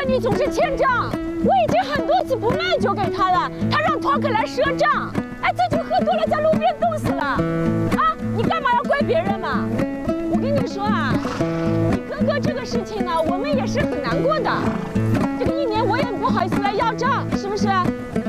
你总是欠账，我已经很多次不卖酒给他了，他让托克来赊账。哎，这就喝多了，在路边冻死了。啊，你干嘛要怪别人嘛？我跟你说啊，你哥哥这个事情呢，我们也是很难过的。这个1年我也不好意思来要账，是不是？